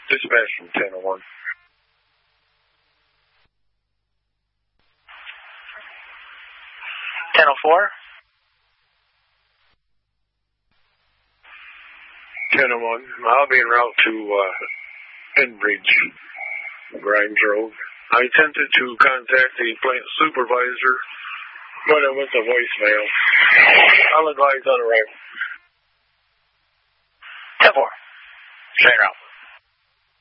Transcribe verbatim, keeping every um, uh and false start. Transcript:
Dispatch from ten oh one. ten oh four. ten oh one. I'll be en route to uh, Enbridge, Grimes Road. I attempted to contact the plant supervisor, but it went to voicemail. I'll advise on arrival. ten four. Stay en route.